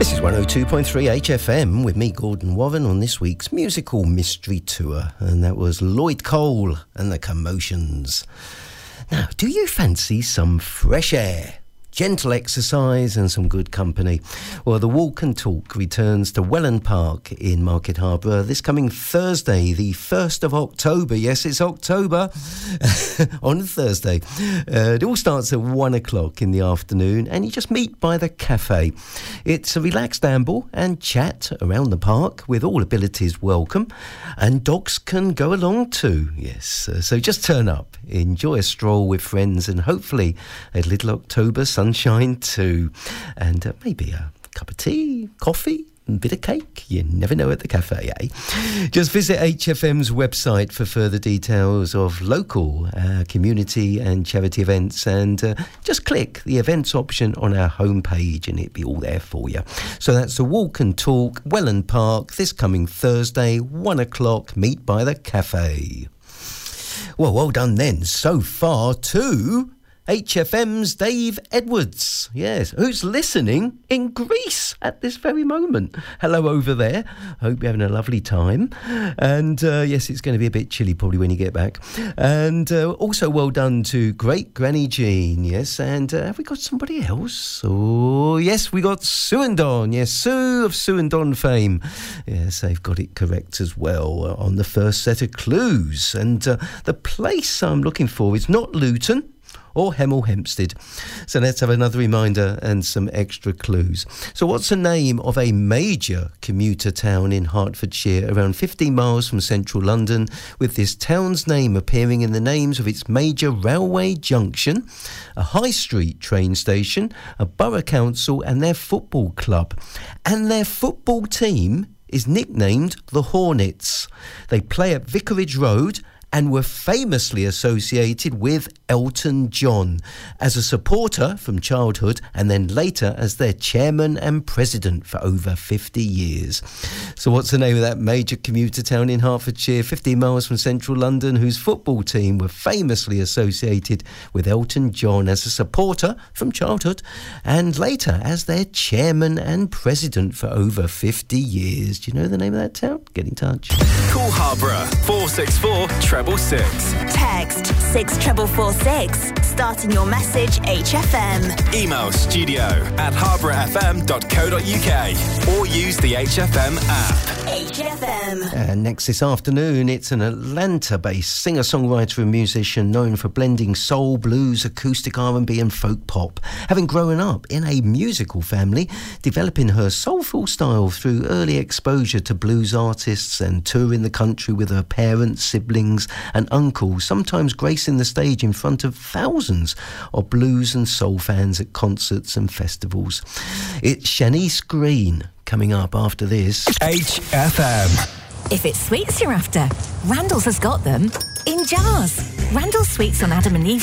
This is 102.3 HFM with me, Gordon Warren, on this week's musical mystery tour. And that was Lloyd Cole and the Commotions. Now, do you fancy some fresh air? Gentle exercise and some good company. Well, the Walk and Talk returns to Welland Park in Market Harborough this coming Thursday, the 1st of October. Yes, it's October on Thursday. It all starts at 1 o'clock in the afternoon and you just meet by the cafe. It's a relaxed amble and chat around the park with all abilities welcome, and dogs can go along too. Yes, so just turn up, enjoy a stroll with friends and hopefully a little October sunshine too, and maybe a cup of tea, coffee, and a bit of cake. You never know at the cafe, eh? Just visit HFM's website for further details of local community and charity events, and just click the events option on our homepage and it'll be all there for you. So that's the Walk and Talk, Welland Park, this coming Thursday, 1 o'clock, meet by the cafe. Well done then so far to HFM's Dave Edwards, yes, who's listening in Greece at this very moment. Hello over there. Hope you're having a lovely time. And yes, it's going to be a bit chilly probably when you get back. And also well done to Great Granny Jean, yes. And have we got somebody else? Oh, yes, we got Sue and Don. Yes, Sue of Sue and Don fame. Yes, they've got it correct as well on the first set of clues. And the place I'm looking for is not Luton or Hemel Hempstead. So let's have another reminder and some extra clues. So what's the name of a major commuter town in Hertfordshire, around 15 miles from central London, with this town's name appearing in the names of its major railway junction, a high street train station, a borough council and their football club? And their football team is nicknamed the Hornets. They play at Vicarage Road and were famously associated with Elton John as a supporter from childhood and then later as their chairman and president for over 50 years. So what's the name of that major commuter town in Hertfordshire, 15 miles from central London, whose football team were famously associated with Elton John as a supporter from childhood and later as their chairman and president for over 50 years? Do you know the name of that town? Get in touch. Call Harborough 464 666. Text 64446, starting your message HFM. Email studio@harboroughfm.co.uk or use the HFM app. HFM. And next this afternoon, it's an Atlanta-based singer-songwriter and musician known for blending soul, blues, acoustic R&B and folk pop. Having grown up in a musical family, developing her soulful style through early exposure to blues artists and touring the country with her parents, siblings and uncles, sometimes gracing the stage in front of thousands of blues and soul fans at concerts and festivals. It's Shanice Green coming up after this. HFM. If it's sweets you're after, Randall's has got them in jars. Randall's Sweets on Adam and Eve